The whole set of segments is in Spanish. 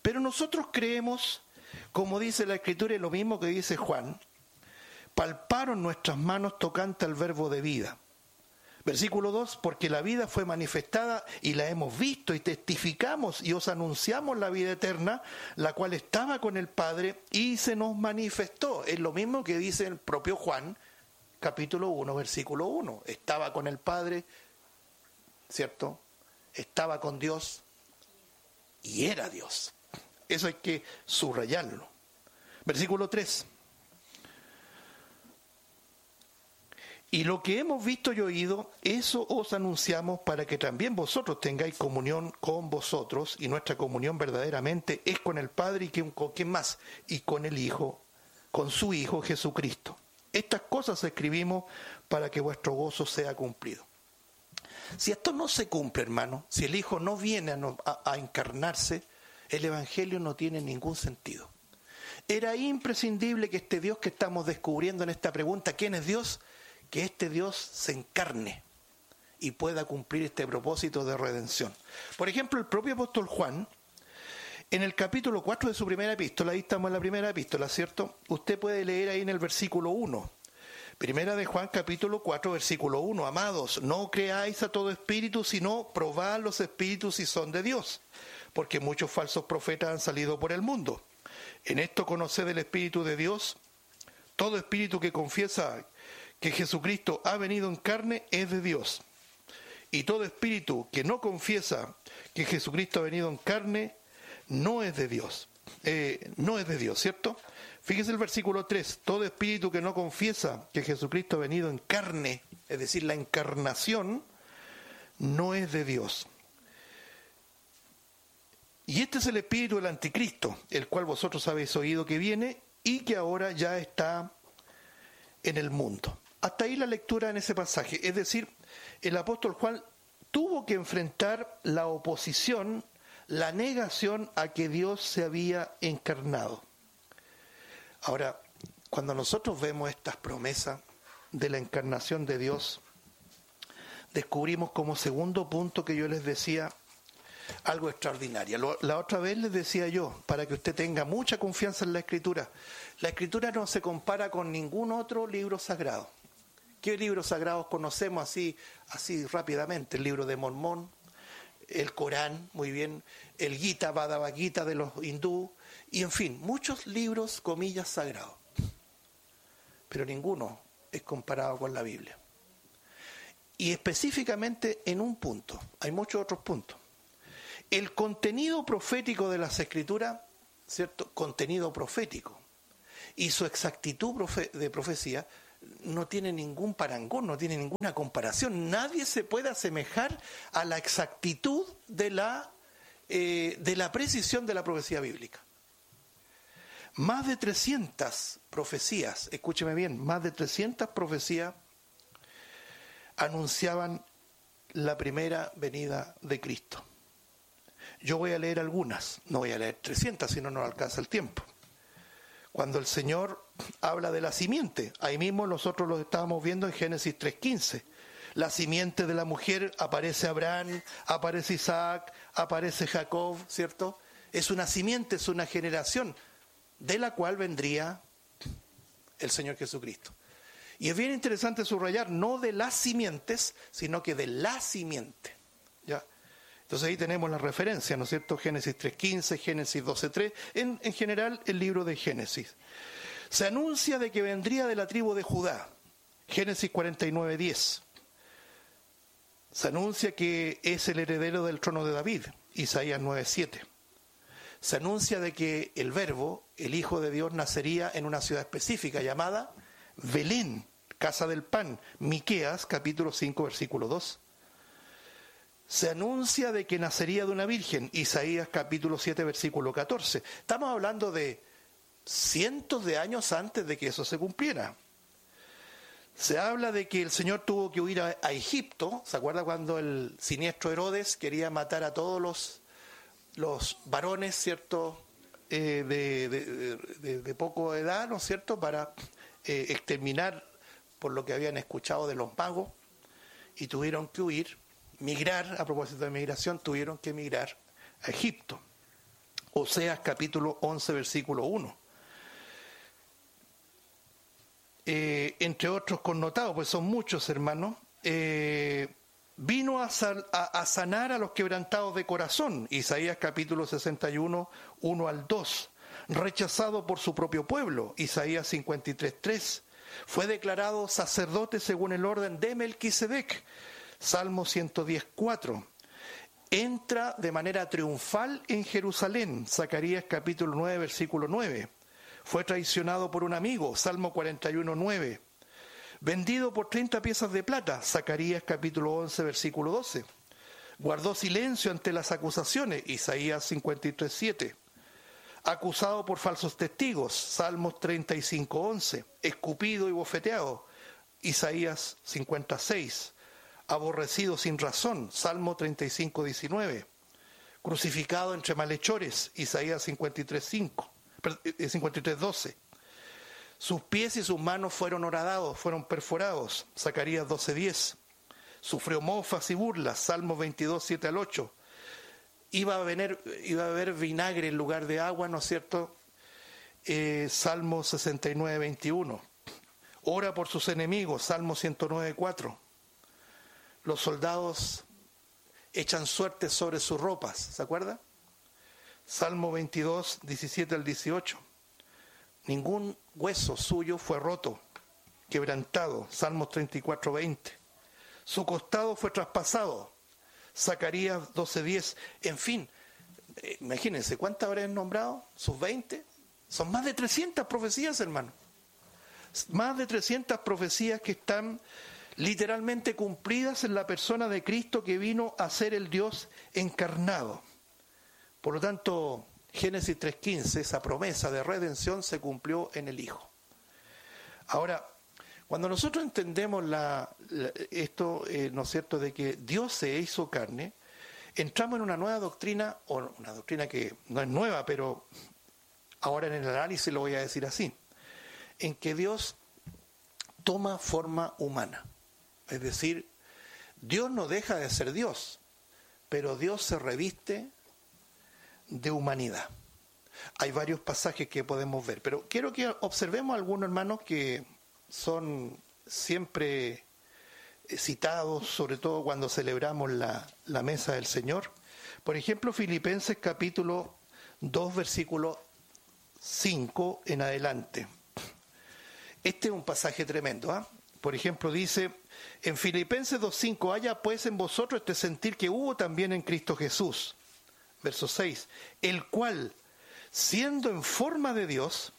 Pero nosotros creemos, como dice la Escritura y lo mismo que dice Juan, palparon nuestras manos tocante al verbo de vida. Versículo 2, porque la vida fue manifestada y la hemos visto y testificamos y os anunciamos la vida eterna, la cual estaba con el Padre y se nos manifestó. Es lo mismo que dice el propio Juan, capítulo 1, versículo 1. Estaba con el Padre, ¿cierto? Estaba con Dios y era Dios. Eso hay que subrayarlo. Versículo 3. Y lo que hemos visto y oído, eso os anunciamos para que también vosotros tengáis comunión con vosotros, y nuestra comunión verdaderamente es con el Padre y con quién más, y con el Hijo, con su Hijo Jesucristo. Estas cosas escribimos para que vuestro gozo sea cumplido. Si esto no se cumple, hermano, si el Hijo no viene a encarnarse, el Evangelio no tiene ningún sentido. Era imprescindible que este Dios que estamos descubriendo en esta pregunta, ¿quién es Dios?, que este Dios se encarne y pueda cumplir este propósito de redención. Por ejemplo, el propio apóstol Juan, en el capítulo 4 de su primera epístola, ahí estamos en la primera epístola, ¿cierto? Usted puede leer ahí en el versículo 1. Primera de Juan, capítulo 4, versículo 1. Amados, no creáis a todo espíritu, sino probad los espíritus si son de Dios, porque muchos falsos profetas han salido por el mundo. En esto conoced el Espíritu de Dios. Todo espíritu que confiesa que Jesucristo ha venido en carne es de Dios. Y todo espíritu que no confiesa que Jesucristo ha venido en carne no es de Dios. No es de Dios, ¿cierto? Fíjese el versículo 3. Todo espíritu que no confiesa que Jesucristo ha venido en carne, es decir, la encarnación, no es de Dios. Y este es el espíritu del anticristo, el cual vosotros habéis oído que viene y que ahora ya está en el mundo. Hasta ahí la lectura en ese pasaje. Es decir, el apóstol Juan tuvo que enfrentar la oposición, la negación a que Dios se había encarnado. Ahora, cuando nosotros vemos estas promesas de la encarnación de Dios, descubrimos como segundo punto que yo les decía algo extraordinario. La otra vez les decía yo, para que usted tenga mucha confianza en la Escritura no se compara con ningún otro libro sagrado. ¿Qué libros sagrados conocemos así rápidamente? El libro de Mormón, el Corán, muy bien, el Gita, Bhagavad Gita de los hindú, y en fin, muchos libros, comillas, sagrados. Pero ninguno es comparado con la Biblia. Y específicamente en un punto, hay muchos otros puntos. El contenido profético de las Escrituras, ¿cierto? Contenido profético, y su exactitud de profecía no tiene ningún parangón, no tiene ninguna comparación. Nadie se puede asemejar a la exactitud de la precisión de la profecía bíblica. Más de 300 profecías, escúcheme bien, más de 300 profecías anunciaban la primera venida de Cristo. Yo voy a leer algunas, no voy a leer 300, si no nos alcanza el tiempo. Cuando el Señor habla de la simiente, ahí mismo nosotros lo estábamos viendo en Génesis 3:15. La simiente de la mujer, aparece Abraham, aparece Isaac, aparece Jacob, ¿cierto? Es una simiente, es una generación de la cual vendría el Señor Jesucristo. Y es bien interesante subrayar, no de las simientes, sino que de la simiente. ¿Ya? Entonces ahí tenemos la referencia, ¿no es cierto? Génesis 3:15, Génesis 12:3, en general el libro de Génesis. Se anuncia de que vendría de la tribu de Judá, Génesis 49:10. Se anuncia que es el heredero del trono de David, Isaías 9:7. Se anuncia de que el Verbo, el Hijo de Dios, nacería en una ciudad específica llamada Belén, casa del pan, Miqueas, capítulo 5, versículo 2. Se anuncia de que nacería de una virgen, Isaías capítulo 7, versículo 14. Estamos hablando de cientos de años antes de que eso se cumpliera. Se habla de que el Señor tuvo que huir a Egipto. ¿Se acuerda cuando el siniestro Herodes quería matar a todos los varones, ¿cierto? De poco edad, ¿no es cierto? Para exterminar por lo que habían escuchado de los magos, y tuvieron que huir. Migrar, a propósito de migración, tuvieron que migrar a Egipto. Oseas capítulo 11, versículo 1. Entre otros connotados, pues son muchos, hermanos. Vino a sanar a los quebrantados de corazón, Isaías capítulo 61, 1 al 2. Rechazado por su propio pueblo, Isaías 53, 3. Fue declarado sacerdote según el orden de Melquisedec, Salmo 110, 4. Entra de manera triunfal en Jerusalén, Zacarías capítulo 9, versículo 9. Fue traicionado por un amigo, Salmo 41, 9. Vendido por 30 piezas de plata, Zacarías capítulo 11, versículo 12. Guardó silencio ante las acusaciones, Isaías 53, 7. Acusado por falsos testigos, Salmos 35, 11. Escupido y bofeteado, Isaías 56. Aborrecido sin razón, Salmo 35, 19. Crucificado entre malhechores, Isaías 53, 12. Sus pies y sus manos fueron horadados, fueron perforados, Zacarías 12, 10. Sufrió mofas y burlas, Salmos 22, 7 al 8. Iba a haber vinagre en lugar de agua, ¿no es cierto? Salmo 69, 21. Ora por sus enemigos, Salmo 109, 4. Los soldados echan suerte sobre sus ropas, ¿se acuerda? Salmo 22, 17 al 18. Ningún hueso suyo fue roto, quebrantado, Salmos 34, 20. Su costado fue traspasado, Zacarías 12, 10. En fin, imagínense, ¿cuántas habré nombrado? ¿Sus 20? Son más de 300 profecías, hermano. Más de 300 profecías que están literalmente cumplidas en la persona de Cristo, que vino a ser el Dios encarnado. Por lo tanto, Génesis 3:15, esa promesa de redención se cumplió en el Hijo. Ahora, cuando nosotros entendemos esto, ¿no es cierto?, de que Dios se hizo carne, entramos en una nueva doctrina, o una doctrina que no es nueva, pero ahora en el análisis lo voy a decir así, en que Dios toma forma humana. Es decir, Dios no deja de ser Dios, pero Dios se reviste de humanidad. Hay varios pasajes que podemos ver, pero quiero que observemos algunos, hermanos, que son siempre citados, sobre todo cuando celebramos la mesa del Señor. Por ejemplo, Filipenses capítulo 2, versículo 5 en adelante. Este es un pasaje tremendo, ¿eh? Por ejemplo, dice en Filipenses 2:5, haya pues en vosotros este sentir que hubo también en Cristo Jesús. Verso 6, el cual, siendo en forma de Dios,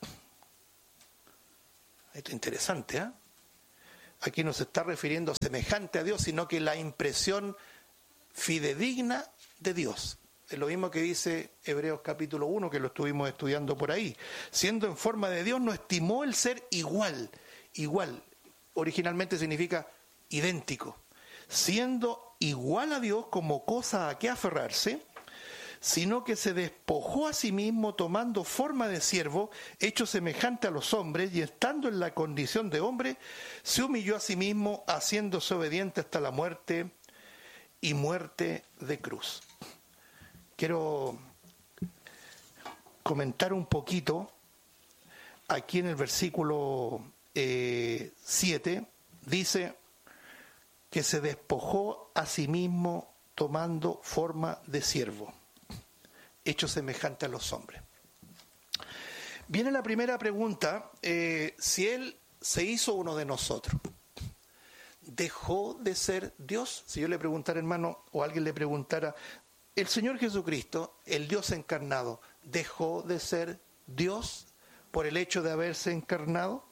esto es interesante, ¿eh? Aquí no se está refiriendo semejante a Dios, sino que la impresión fidedigna de Dios. Es lo mismo que dice Hebreos capítulo 1, que lo estuvimos estudiando por ahí. Siendo en forma de Dios, no estimó el ser igual. Igual, originalmente significa idéntico. Siendo igual a Dios como cosa a que aferrarse, sino que se despojó a sí mismo, tomando forma de siervo, hecho semejante a los hombres, y estando en la condición de hombre, se humilló a sí mismo, haciéndose obediente hasta la muerte y muerte de cruz. Quiero comentar un poquito, aquí en el versículo 7, dice que se despojó a sí mismo tomando forma de siervo, hecho semejante a los hombres. Viene la primera pregunta, si Él se hizo uno de nosotros, ¿dejó de ser Dios? Si yo le preguntara, hermano, o alguien le preguntara, ¿el Señor Jesucristo, el Dios encarnado, dejó de ser Dios por el hecho de haberse encarnado?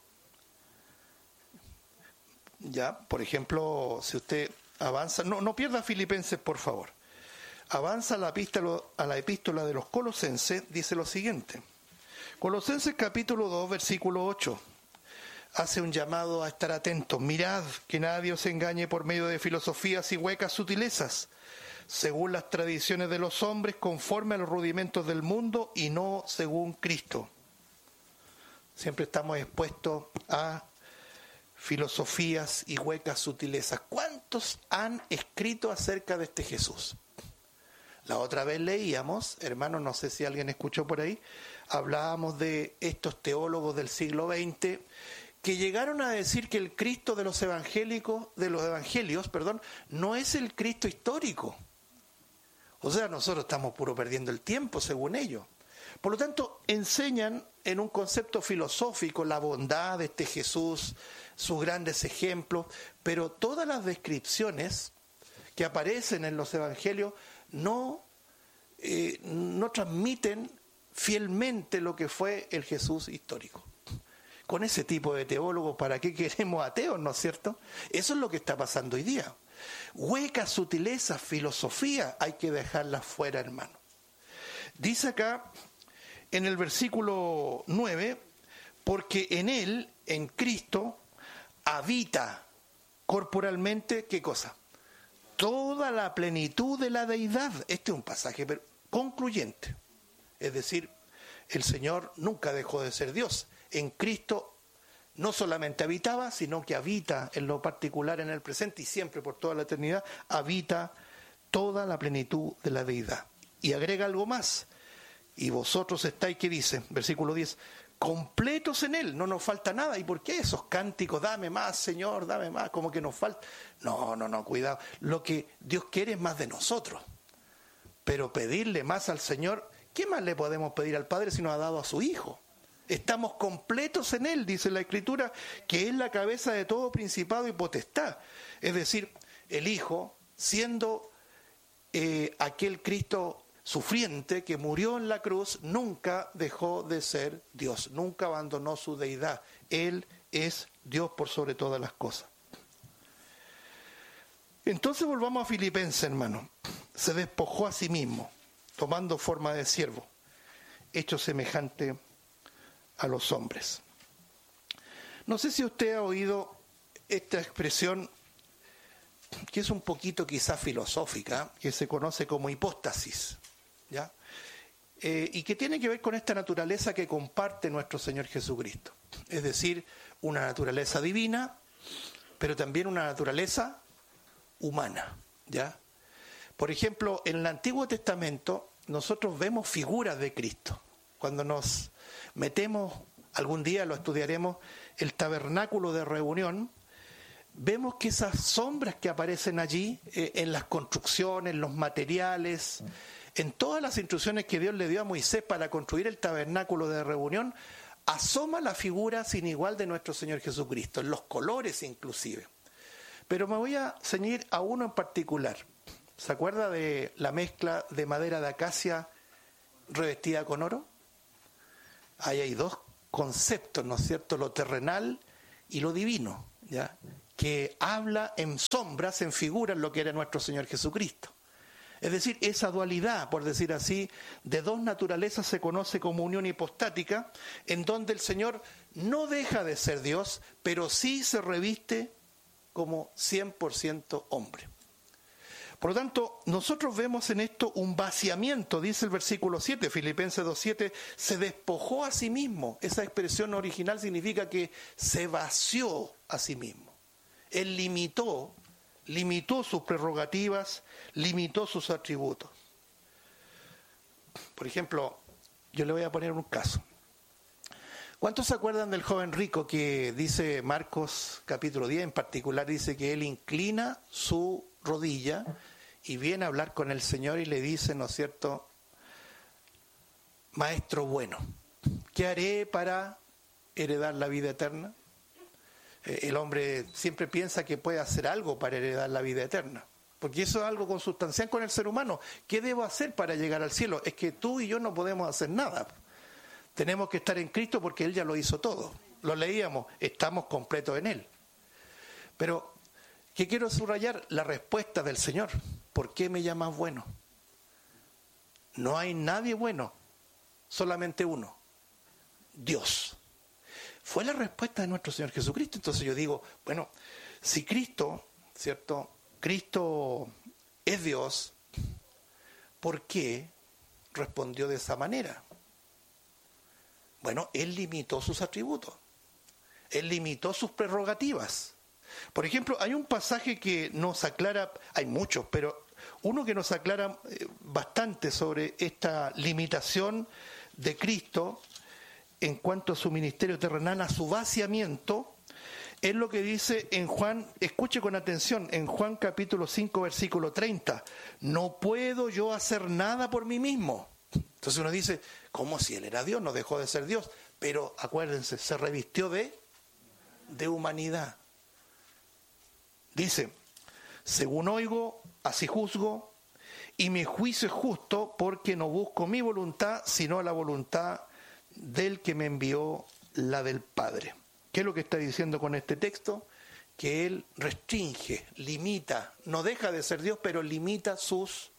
Ya, por ejemplo, si usted avanza, no pierda Filipenses, por favor. Avanza a la epístola de los Colosenses, dice lo siguiente. Colosenses capítulo 2, versículo 8. Hace un llamado a estar atentos. Mirad que nadie os engañe por medio de filosofías y huecas sutilezas, según las tradiciones de los hombres, conforme a los rudimentos del mundo y no según Cristo. Siempre estamos expuestos a filosofías y huecas sutilezas. ¿Cuántos han escrito acerca de este Jesús? La otra vez leíamos, hermanos, no sé si alguien escuchó por ahí, hablábamos de estos teólogos del siglo XX que llegaron a decir que el Cristo de los evangelios, no es el Cristo histórico. O sea, nosotros estamos puro perdiendo el tiempo, según ellos. Por lo tanto, enseñan en un concepto filosófico la bondad de este Jesús, sus grandes ejemplos, pero todas las descripciones que aparecen en los evangelios no transmiten fielmente lo que fue el Jesús histórico. Con ese tipo de teólogos, ¿para qué queremos ateos, no es cierto? Eso es lo que está pasando hoy día. Huecas sutilezas, filosofía, hay que dejarlas fuera, hermano. Dice acá en el versículo 9, porque en Él, en Cristo, habita corporalmente, ¿qué cosa? Toda la plenitud de la deidad. Este es un pasaje concluyente. Es decir, el Señor nunca dejó de ser Dios. En Cristo no solamente habitaba, sino que habita en lo particular en el presente y siempre por toda la eternidad, habita toda la plenitud de la deidad. Y agrega algo más. Y vosotros estáis, ¿qué dice? Versículo 10. Completos en Él, no nos falta nada. ¿Y por qué esos cánticos? Dame más, Señor, dame más, como que nos falta. No, cuidado. Lo que Dios quiere es más de nosotros. Pero pedirle más al Señor, ¿qué más le podemos pedir al Padre si nos ha dado a su Hijo? Estamos completos en Él, dice la Escritura, que es la cabeza de todo principado y potestad. Es decir, el Hijo, siendo aquel Cristo sufriente que murió en la cruz, nunca dejó de ser Dios, nunca abandonó su deidad. Él es Dios por sobre todas las cosas. Entonces volvamos a Filipenses, hermano. Se despojó a sí mismo, tomando forma de siervo, hecho semejante a los hombres. No sé si usted ha oído esta expresión que es un poquito quizás filosófica, que se conoce como hipóstasis, ¿ya? Y que tiene que ver con esta naturaleza que comparte nuestro Señor Jesucristo. Es decir, una naturaleza divina, pero también una naturaleza humana, ¿ya? Por ejemplo, en el Antiguo Testamento nosotros vemos figuras de Cristo. Cuando nos metemos, algún día lo estudiaremos, el tabernáculo de reunión, vemos que esas sombras que aparecen allí, en las construcciones, los materiales, en todas las instrucciones que Dios le dio a Moisés para construir el tabernáculo de reunión, asoma la figura sin igual de nuestro Señor Jesucristo, en los colores inclusive. Pero me voy a ceñir a uno en particular. ¿Se acuerda de la mezcla de madera de acacia revestida con oro? Ahí hay dos conceptos, ¿no es cierto? Lo terrenal y lo divino, ¿ya? Que habla en sombras, en figuras, lo que era nuestro Señor Jesucristo. Es decir, esa dualidad, por decir así, de dos naturalezas se conoce como unión hipostática, en donde el Señor no deja de ser Dios, pero sí se reviste como 100% hombre. Por lo tanto, nosotros vemos en esto un vaciamiento, dice el versículo 7, Filipenses 2:7, se despojó a sí mismo. Esa expresión original significa que se vació a sí mismo. Él limitó sus prerrogativas, limitó sus atributos. Por ejemplo, yo le voy a poner un caso. ¿Cuántos se acuerdan del joven rico que dice Marcos capítulo 10 en particular? Dice que él inclina su rodilla y viene a hablar con el Señor y le dice, ¿no es cierto?, Maestro bueno, ¿qué haré para heredar la vida eterna? El hombre siempre piensa que puede hacer algo para heredar la vida eterna, porque eso es algo consustancial con el ser humano. ¿Qué debo hacer para llegar al cielo? Es que tú y yo no podemos hacer nada. Tenemos que estar en Cristo porque Él ya lo hizo todo. Lo leíamos, estamos completos en Él. Pero, ¿qué quiero subrayar? La respuesta del Señor. ¿Por qué me llamas bueno? No hay nadie bueno, solamente uno, Dios. Fue la respuesta de nuestro Señor Jesucristo. Entonces yo digo, bueno, si Cristo, ¿cierto? Cristo es Dios, ¿por qué respondió de esa manera? Bueno, Él limitó sus atributos. Él limitó sus prerrogativas. Por ejemplo, hay un pasaje que nos aclara, hay muchos, pero Uno que nos aclara bastante sobre esta limitación de Cristo en cuanto a su ministerio terrenal, a su vaciamiento, es lo que dice en Juan, escuche con atención, en Juan capítulo 5, versículo 30, no puedo yo hacer nada por mí mismo. Entonces uno dice, ¿cómo si él era Dios? No dejó de ser Dios, pero acuérdense, se revistió de humanidad. Dice, según oigo, así juzgo, y mi juicio es justo porque no busco mi voluntad, sino la voluntad del que me envió, la del Padre. ¿Qué es lo que está diciendo con este texto? Que él restringe, limita, no deja de ser Dios, pero limita sus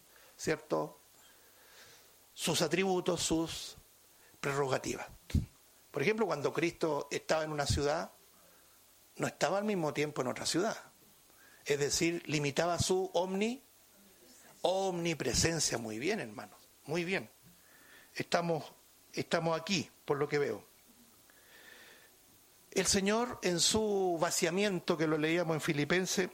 atributos, sus prerrogativas. Por ejemplo, cuando Cristo estaba en una ciudad, no estaba al mismo tiempo en otra ciudad. Es decir, limitaba su omnipresencia. Muy bien, hermanos, muy bien. Estamos aquí, por lo que veo. El Señor, en su vaciamiento, que lo leíamos en Filipenses,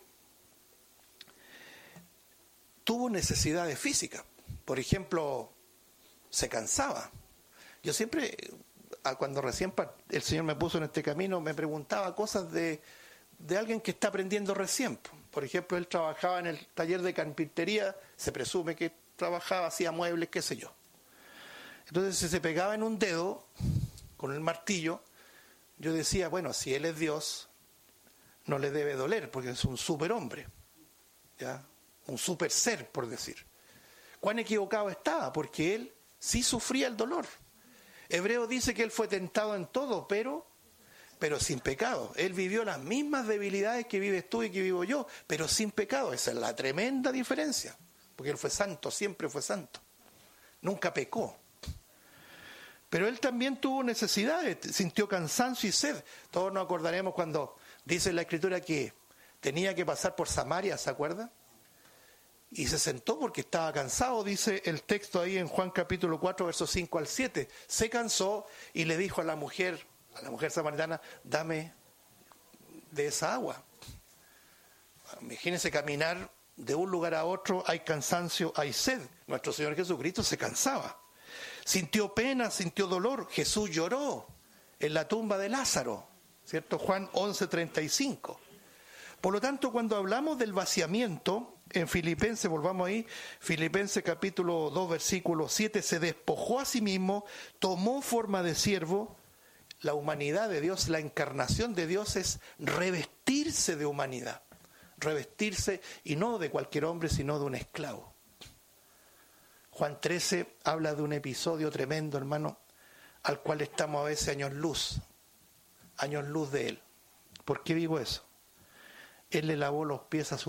tuvo necesidades físicas. Por ejemplo, se cansaba. Yo siempre, cuando recién el Señor me puso en este camino, me preguntaba cosas de alguien que está aprendiendo recién. Por ejemplo, él trabajaba en el taller de carpintería, se presume que trabajaba, hacía muebles, qué sé yo. Entonces, si se pegaba en un dedo con el martillo, yo decía, bueno, si él es Dios, no le debe doler, porque es un superhombre, ¿ya? Un super ser, por decir. ¿Cuán equivocado estaba? Porque él sí sufría el dolor. Hebreo dice que él fue tentado en todo, pero sin pecado. Él vivió las mismas debilidades que vives tú y que vivo yo, pero sin pecado. Esa es la tremenda diferencia, porque él fue santo, siempre fue santo. Nunca pecó. Pero él también tuvo necesidades, sintió cansancio y sed. Todos nos acordaremos cuando dice en la Escritura que tenía que pasar por Samaria, ¿se acuerda? Y se sentó porque estaba cansado, dice el texto ahí en Juan capítulo 4, versos 5 al 7. Se cansó y le dijo a la mujer samaritana, dame de esa agua. Imagínense caminar de un lugar a otro, hay cansancio, hay sed. Nuestro Señor Jesucristo se cansaba. Sintió pena, sintió dolor. Jesús lloró en la tumba de Lázaro, ¿cierto? Juan 11:35. Por lo tanto, cuando hablamos del vaciamiento, en Filipenses, volvamos ahí, Filipenses capítulo 2, versículo 7, se despojó a sí mismo, tomó forma de siervo. La humanidad de Dios, la encarnación de Dios es revestirse de humanidad. Revestirse, y no de cualquier hombre, sino de un esclavo. Juan 13 habla de un episodio tremendo, hermano, al cual estamos a veces años luz de él. ¿Por qué digo eso? Él le lavó los pies a sus